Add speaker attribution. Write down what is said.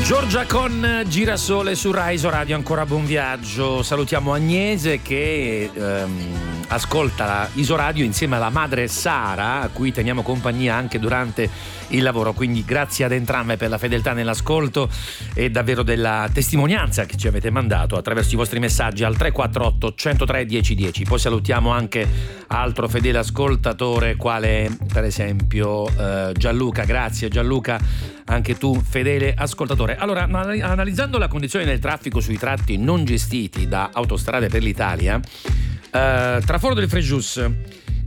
Speaker 1: Giorgia con Girasole su Rai Radio, ancora buon viaggio. Salutiamo Agnese che ascolta Isoradio insieme alla madre Sara, a cui teniamo compagnia anche durante il lavoro, quindi grazie ad entrambe per la fedeltà nell'ascolto e davvero della testimonianza che ci avete mandato attraverso i vostri messaggi al 348 103 1010. Poi salutiamo anche altro fedele ascoltatore quale per esempio Gianluca. Grazie Gianluca, anche tu fedele ascoltatore. Allora, analizzando la condizione del traffico sui tratti non gestiti da Autostrade per l'Italia, Traforo del Frejus